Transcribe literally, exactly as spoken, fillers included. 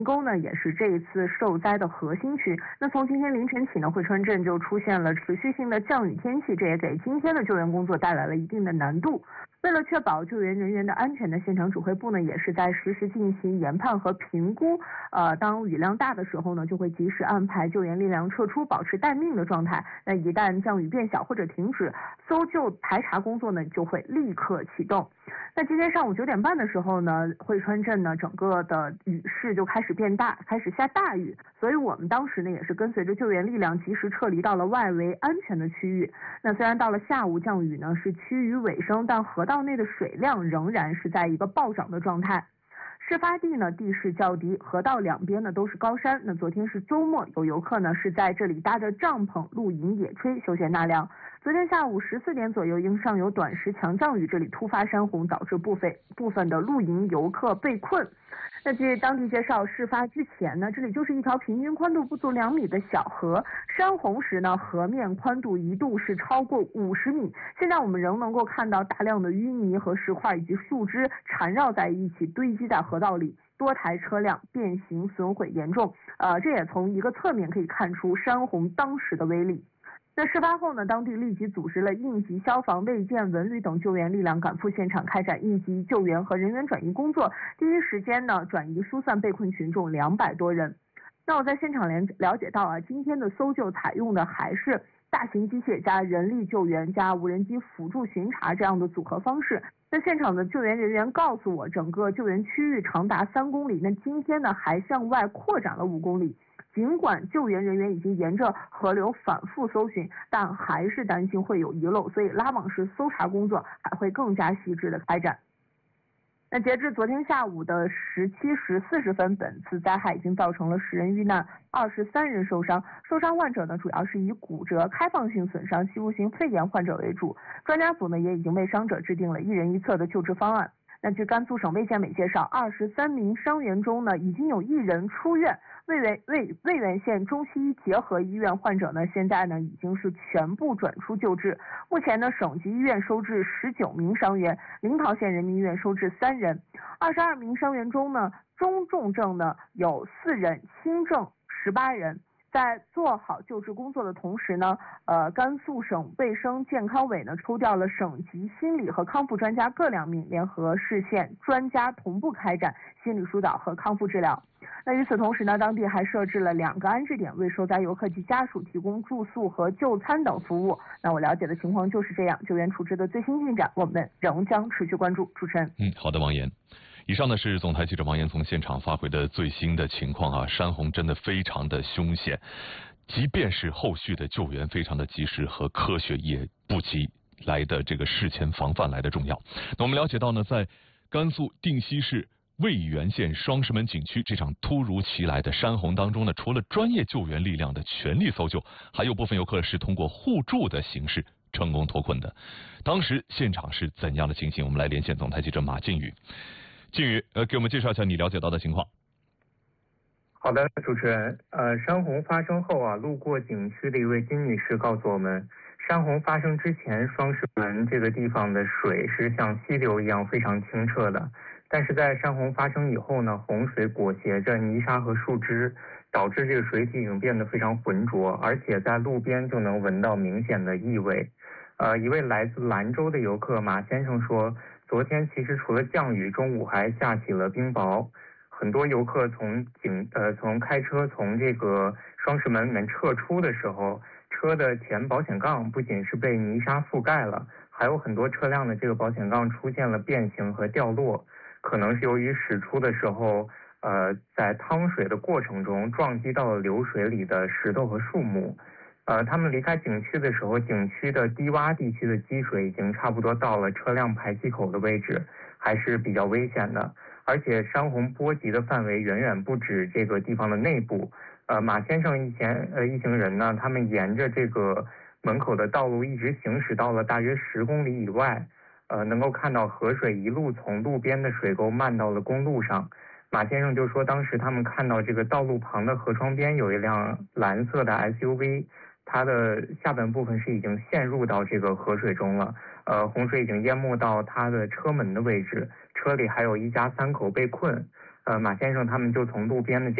沟呢也是这一次受灾的核心区。那从今天凌晨起呢，惠川镇就出现了持续性的降雨天气，这也给今天的救援工作带来了一定的难度。为了确保救援人员的安全呢，现场指挥部呢也是在实时进行研判和评估。呃，当雨量大的时候呢，就会及时安排救援力量撤出，保持待命的状态。那一旦降雨变小或者停止，搜救排查工作呢就会立刻启动。那今天上午九点半的时候呢，惠川镇呢整个的雨势就开始变大，开始下大雨，所以我们当时呢也是跟随着救援力量及时撤离到了外围安全的区域。那虽然到了下午降雨呢是趋于尾声，但河道内的水量仍然是在一个暴涨的状态。事发地呢地势较低，河道两边呢都是高山。那昨天是周末，有游客呢是在这里搭着帐篷露营野炊，休闲纳凉。昨天下午十四点左右，因上有短时强降雨，这里突发山洪，导致部分部分的露营游客被困。那据当地介绍，事发之前呢，这里就是一条平均宽度不足两米的小河，山洪时呢，河面宽度一度是超过五十米。现在我们仍能够看到大量的淤泥和石块以及树枝缠绕在一起，堆积在河道里。多台车辆变形损毁严重，呃，这也从一个侧面可以看出山洪当时的威力。那事发后呢，当地立即组织了应急消防、卫健、文旅等救援力量赶赴现场开展应急救援和人员转移工作，第一时间呢转移疏散被困群众两百多人。那我在现场了了解到啊，今天的搜救采用的还是大型机械加人力救援加无人机辅助巡查这样的组合方式。那现场的救援人员告诉我，整个救援区域长达三公里，那今天呢还向外扩展了五公里。尽管救援人员已经沿着河流反复搜寻，但还是担心会有遗漏，所以拉网式搜查工作还会更加细致的开展。那截至昨天下午的十七时四十分，本次灾害已经造成了十人遇难，二十三人受伤。受伤患者呢，主要是以骨折、开放性损伤、吸入性肺炎患者为主。专家组呢也已经为伤者制定了一人一策的救治方案。那据甘肃省卫健委介绍，二十三名伤员中呢，已经有一人出院。渭源渭渭源县中西医结合医院患者呢，现在呢已经是全部转出救治。目前呢，省级医院收治十九名伤员，临洮县人民医院收治三人。二十二名伤员中呢，中重症呢有四人，轻症十八人。在做好救治工作的同时呢，呃，甘肃省卫生健康委呢抽调了省级心理和康复专家各两名，联合市县专家同步开展心理疏导和康复治疗。那与此同时呢，当地还设置了两个安置点，为受灾游客及家属提供住宿和就餐等服务。那我了解的情况就是这样，救援处置的最新进展，我们仍将持续关注。主持人， 嗯，好的，王岩。以上呢是总台记者王岩从现场发回的最新的情况啊，山洪真的非常的凶险，即便是后续的救援非常的及时和科学，也不及来的这个事前防范来的重要。那我们了解到呢，在甘肃定西市渭源县双石门景区这场突如其来的山洪当中呢，除了专业救援力量的全力搜救，还有部分游客是通过互助的形式成功脱困的。当时现场是怎样的情形？我们来连线总台记者马靖宇。靖宇，呃，给我们介绍一下你了解到的情况。 好的，主持人，呃，山洪发生后啊，路过景区的一位金女士告诉我们，山洪发生之前，双石门这个地方的水是像溪流一样非常清澈的，但是在山洪发生以后呢，洪水裹挟着泥沙和树枝，导致这个水体已经变得非常浑浊，而且在路边就能闻到明显的异味。呃，一位来自兰州的游客马先生说，昨天其实除了降雨，中午还下起了冰雹。很多游客从景呃从开车从这个双石门里面撤出的时候，车的前保险杠不仅是被泥沙覆盖了，还有很多车辆的这个保险杠出现了变形和掉落，可能是由于驶出的时候，呃在趟水的过程中撞击到了流水里的石头和树木。呃，他们离开景区的时候，景区的低洼地区的积水已经差不多到了车辆排气口的位置，还是比较危险的。而且山洪波及的范围远远不止这个地方的内部。呃，马先生一行呃一行人呢，他们沿着这个门口的道路一直行驶到了大约十公里以外，呃，能够看到河水一路从路边的水沟漫到了公路上。马先生就说，当时他们看到这个道路旁的河窗边有一辆蓝色的 S U V。它的下半部分是已经陷入到这个河水中了，呃，洪水已经淹没到它的车门的位置，车里还有一家三口被困， 呃马先生他们就从路边的这